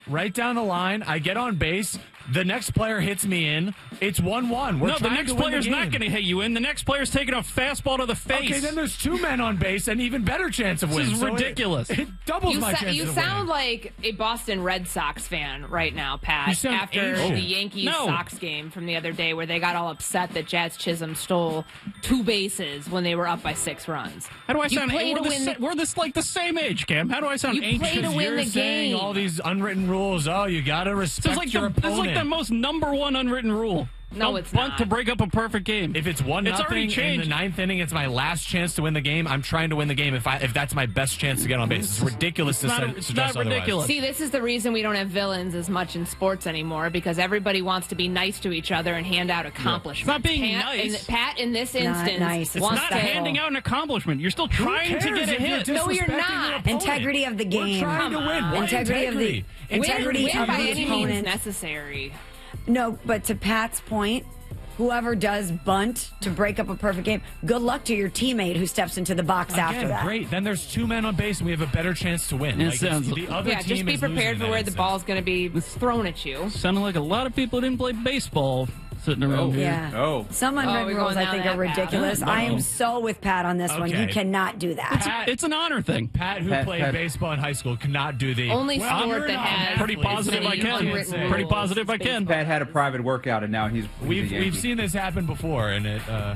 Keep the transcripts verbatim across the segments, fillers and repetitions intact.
right down the line. I get on base. The next player hits me in. It's one one. We're no, the next player's the not going to hit you in. The next player's taking a fastball to the face. Okay, then there's two men on base, an even better chance of winning. This is so ridiculous. It, it doubles you my sa- chances You of sound winning. like a Boston Red Sox fan right now, Pat, You sound after ancient. the Yankees No. Sox game from the other day where they got all upset that Jazz Chisholm stole two bases when they were up by six runs. How do I You sound? play We're, to the win sa- the- we're this like the same age, Cam. How do I sound You ancient? play to win You're the saying game. all these unwritten rules. Oh, you got to respect This is like your the this opponent. is like the most number one unwritten rule. No, Don't it's bunt not. to break up a perfect game. If it's one It's already nothing in the changed. ninth inning, it's my last chance to win the game. I'm trying to win the game if I if that's my best chance to get on base. It's ridiculous It's to not- su- it's suggest not otherwise. ridiculous. See, this is the reason we don't have villains as much in sports anymore because everybody wants to be nice to each other and hand out accomplishments. It's not being Pat, nice. In, Pat, in this Not instance, nice. It's wants Not to handing out an accomplishment. You're still trying to cares get a if you're hit. No, you're disrespecting not. your opponent? Integrity of the game. We're trying Come to win. on. What Integrity of the- integrity? integrity win, win of by the any means opponent. necessary. No, but to Pat's point, whoever does bunt to break up a perfect game, good luck to your teammate who steps into the box after Again, that. great. Then there's two men on base, and we have a better chance to win. It Like, it's- sounds- the other Yeah, team just be is prepared losing for in where that the instance. ball's going to be thrown at you. Sounding like a lot of people didn't play baseball sitting around here. Yeah. Oh. Some Oh, unwritten we're rules going I think down are that path. ridiculous. No. I am so with Pat on this one. You Okay. cannot do that. Pat, It's an honor thing. Pat, who Pat- played Pat- baseball in high school, cannot do the Only well, sport you're that not has an Pretty athlete, positive so I you can. can't unwritten say. Pretty rules. positive I can. Pat had a private workout, and now he's. he's a We've Yankee. we've seen this happen before, and it uh,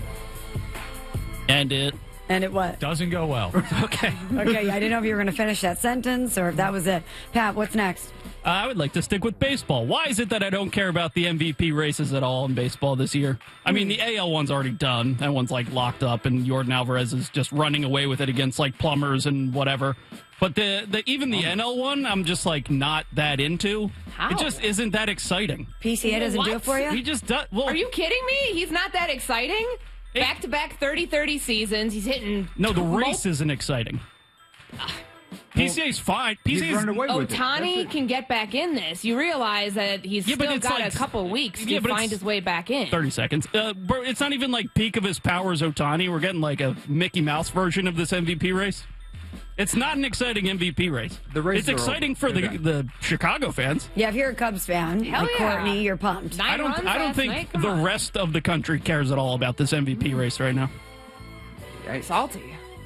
And it. And it what? doesn't go well. Okay. Okay, I didn't know if you were going to finish that sentence or if that was it. Pat, what's next? I would like to stick with baseball. Why is it that I don't care about the M V P races at all in baseball this year? I mean, the A L one's already done. That one's like locked up, and Jordan Alvarez is just running away with it against like plumbers and whatever. But the, the even the N L one, I'm just like not that into. How? It just isn't that exciting. P C A doesn't do it What? for He you? just does. Well, Are you kidding me? He's not that exciting. It- Back to back thirty thirty seasons. He's hitting. no, the mul- race isn't exciting. P C A's fine. He's P C A's running away with it. That's Otani it. can get back in this. You realize that he's Yeah, but still it's got like- a couple weeks Yeah, to but find it's his way back in. thirty seconds. Uh, bro, it's not even like peak of his powers Otani. We're getting like a Mickey Mouse version of this M V P race. It's not an exciting M V P race. The races It's are exciting over. for the They're done. the Chicago fans. Yeah, if you're a Cubs fan, Hell like yeah. Courtney, you're pumped. Nine I don't. runs I don't last think night? Come the on. rest of the country cares at all about this M V P race right now. Salty.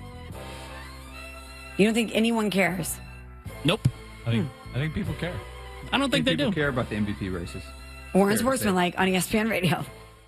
You don't think anyone cares? Nope. I think I think people care. I don't think they people do. care about the M V P races. Warren Fair to Sportsman, say. like on E S P N Radio.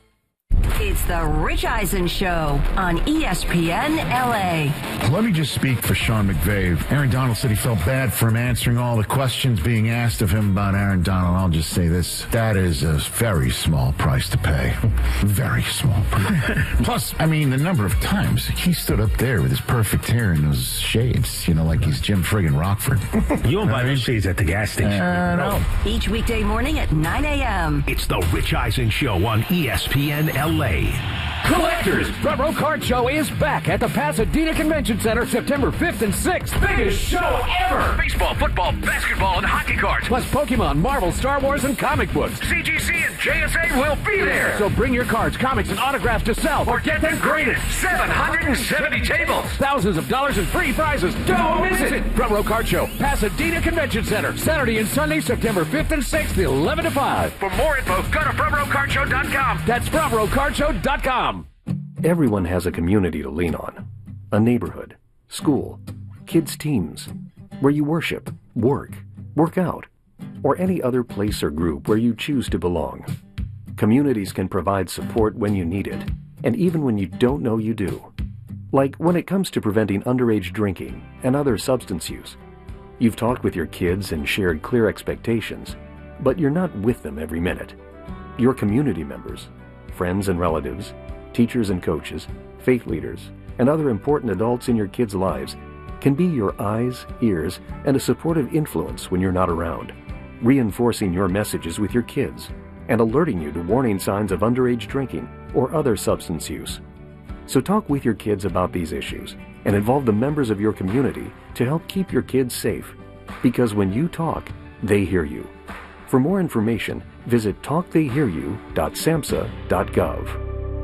It's the Rich Eisen Show on E S P N L A. Let me just speak for Sean McVay. Aaron Donald said he felt bad for him answering all the questions being asked of him about Aaron Donald. I'll just say this. That is a very small price to pay. Very small price. Plus, I mean, the number of times he stood up there with his perfect hair and those shades, you know, like he's Jim friggin' Rockford. You don't buy those shades at the gas station. Uh, no. Each weekday morning at nine a.m. It's the Rich Eisen Show on E S P N L A. Collectors, Front Row Card Show is back at the Pasadena Convention Center September fifth and sixth. Biggest show ever! Baseball, football, basketball, and hockey cards. Plus Pokemon, Marvel, Star Wars, and comic books. C G C and J S A will be there. So bring your cards, comics, and autographs to sell Or get them graded. seven hundred seventy tables. thousands of dollars in free prizes. Don't miss it! Front Row Card Show, Pasadena Convention Center, Saturday and Sunday, September fifth and sixth, eleven to five. For more info, go to front row card show dot com. That's front row card show dot com. Everyone has a community to lean on. A neighborhood, school, kids' teams, where you worship, work, work out, or any other place or group where you choose to belong. Communities can provide support when you need it, and even when you don't know you do. Like when it comes to preventing underage drinking and other substance use. You've talked with your kids and shared clear expectations, but you're not with them every minute. Your community members, friends and relatives, teachers and coaches, faith leaders, and other important adults in your kids' lives can be your eyes, ears, and a supportive influence when you're not around, reinforcing your messages with your kids and alerting you to warning signs of underage drinking or other substance use. So talk with your kids about these issues and involve the members of your community to help keep your kids safe. Because when you talk, they hear you. For more information, visit talk they hear you dot samhsa dot gov.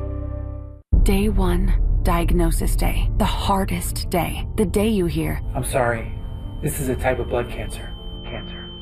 Day one, diagnosis day. The hardest day. The day you hear, I'm sorry. This is a type of blood cancer. Cancer.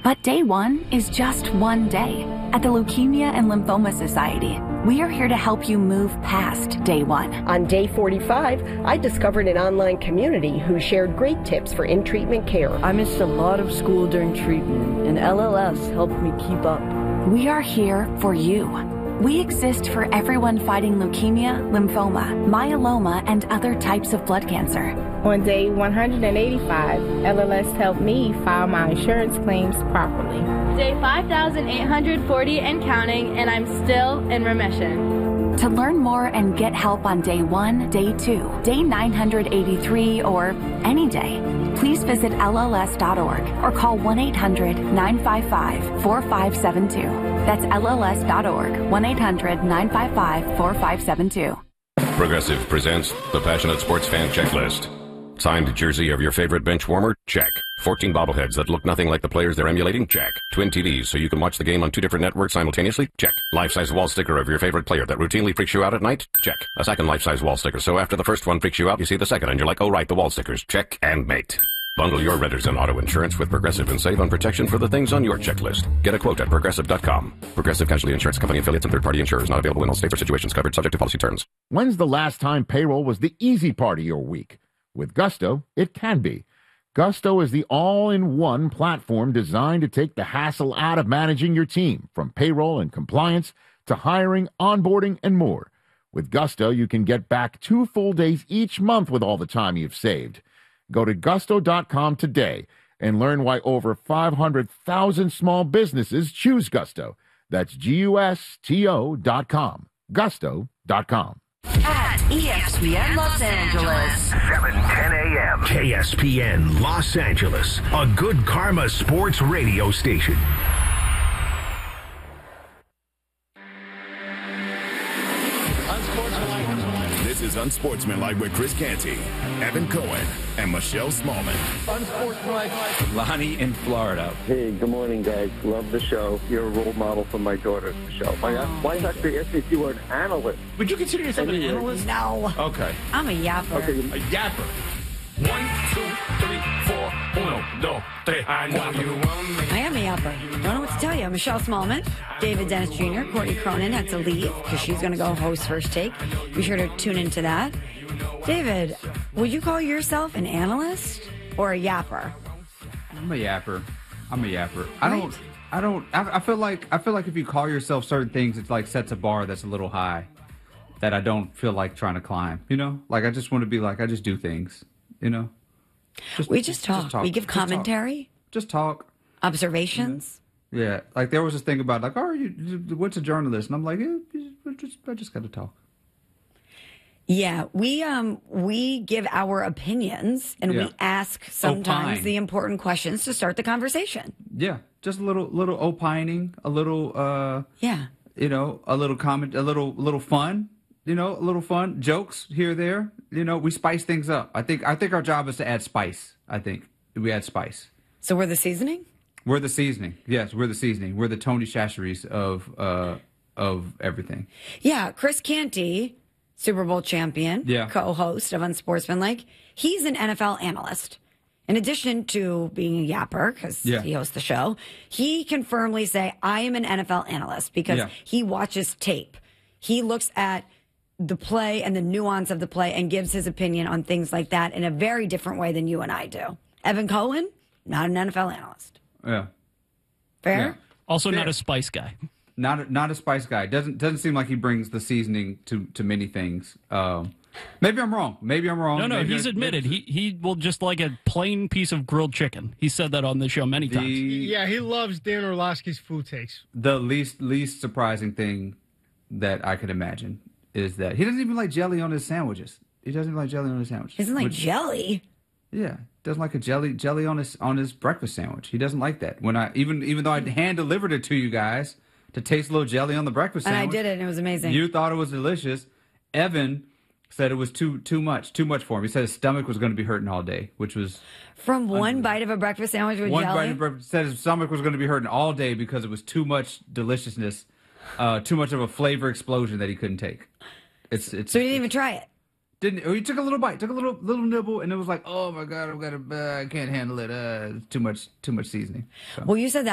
But day one is just one day. At the Leukemia and Lymphoma Society, we are here to help you move past day one. On day forty-five, I discovered an online community who shared great tips for in-treatment care. I missed a lot of school during treatment, and L L S helped me keep up. We are here for you. We exist for everyone fighting leukemia, lymphoma, myeloma, and other types of blood cancer. On day one hundred eighty-five, L L S helped me file my insurance claims properly. Day five thousand eight hundred forty and counting, and I'm still in remission. To learn more and get help on day one, day two, day nine hundred eighty-three, or any day, please visit L L S dot org or call one eight hundred nine five five four five seven two. That's L L S dot org, one eight hundred nine five five four five seven two. Progressive presents the Passionate Sports Fan Checklist. Signed jersey of your favorite bench warmer? Check. fourteen bobbleheads that look nothing like the players they're emulating? Check. Twin T Vs so you can watch the game on two different networks simultaneously? Check. Life-size wall sticker of your favorite player that routinely freaks you out at night? Check. A second life-size wall sticker so after the first one freaks you out, you see the second and you're like, oh right, the wall stickers. Check and mate. Bundle your renters and auto insurance with Progressive and save on protection for the things on your checklist. Get a quote at Progressive dot com. Progressive Casualty Insurance Company affiliates and third-party insurers not available in all states or situations covered subject to policy terms. When's the last time payroll was the easy part of your week? With Gusto, it can be. Gusto is the all-in-one platform designed to take the hassle out of managing your team, from payroll and compliance to hiring, onboarding, and more. With Gusto, you can get back two full days each month with all the time you've saved. Go to gusto dot com today and learn why over five hundred thousand small businesses choose Gusto. That's G U S T O dot com. gusto dot com. At E S P N Los Angeles. seven ten a.m. K S P N Los Angeles, a good karma sports radio station. This is Unsportsmanlike with Chris Canty, Evan Cohen, and Michelle Smallman. Unsportsmanlike. Lonnie in Florida. Hey, good morning, guys. Love the show. You're a role model for my daughter, Michelle. Why, why not they ask if you were an analyst? Would you consider yourself an analyst? No. Okay. I'm a yapper. Okay, a yapper. One, two, three, four, uno, dos, tres. I know you want me. I am a yapper. Don't know what to tell you. Michelle Smallman, David Dennis Junior, Courtney Cronin had to leave because she's going to go host First Take. Be sure to tune into that. David, would you call yourself an analyst or a yapper? I'm a yapper. I'm a yapper. I don't. Right. I don't. I, I feel like. I feel like if you call yourself certain things, it like sets a bar that's a little high, that I don't feel like trying to climb. You know, like I just want to be like I just do things. You know, just, we just talk. Just talk. We give commentary. Just talk. Just talk. Observations. Yeah. yeah. Like there was this thing about like, oh, you, what's a journalist? And I'm like, yeah, I just, I just got to talk. Yeah, we um we give our opinions and yeah. we ask sometimes Opine. the important questions to start the conversation. Yeah, just a little little opining, a little uh yeah, you know, a little comment, a little little fun. You know, a little fun, jokes here, there. You know, we spice things up. I think I think our job is to add spice. I think we add spice. So we're the seasoning? We're the seasoning. Yes, we're the seasoning. We're the Tony Chachere's of uh, of everything. Yeah, Chris Canty, Super Bowl champion, yeah. co-host of Unsportsmanlike. He's an N F L analyst. In addition to being a yapper, because yeah. he hosts the show, he can firmly say, I am an N F L analyst because yeah. he watches tape. He looks at the play and the nuance of the play and gives his opinion on things like that in a very different way than you and I do. Evan Cohen, not an N F L analyst. Yeah. Fair? Yeah. Also Fair. not a spice guy. Not a, not a spice guy. Doesn't doesn't seem like he brings the seasoning to, to many things. Um, maybe I'm wrong. Maybe I'm wrong. No, no, maybe he's I, admitted. maybe... He he will just like a plain piece of grilled chicken. He said that on the show many the, times. Yeah, he loves Dan Orlovsky's food takes. The least least surprising thing that I could imagine is that he doesn't even like jelly on his sandwiches. He doesn't even like jelly on his sandwiches. He doesn't like which, jelly? Yeah. Doesn't like a jelly jelly on his on his breakfast sandwich. He doesn't like that. When I even even though I hand delivered it to you guys to taste a little jelly on the breakfast and sandwich. And I did it and it was amazing. You thought it was delicious. Evan said it was too too much, too much for him. He said his stomach was going to be hurting all day, which was from one bite of a breakfast sandwich with one jelly. One bite of breakfast said his stomach was going to be hurting all day because it was too much deliciousness, uh, too much of a flavor explosion that he couldn't take. It's it's. So he didn't even try it. Didn't he took a little bite, took a little little nibble, and it was like, oh my god, I've got to, uh, I can't handle it. Uh, too much, too much seasoning. So. Well, you said that.